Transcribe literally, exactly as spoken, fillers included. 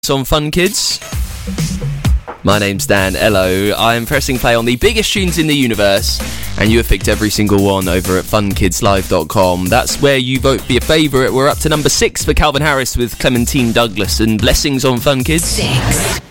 On Fun Kids. My name's Dan Ello. I'm pressing play on the biggest tunes in the universe, and you have picked every single one over at fun kids live dot com. That's where you vote for your favourite. We're up to number six for Calvin Harris with Clementine Douglas and Blessings on Fun Kids. Six.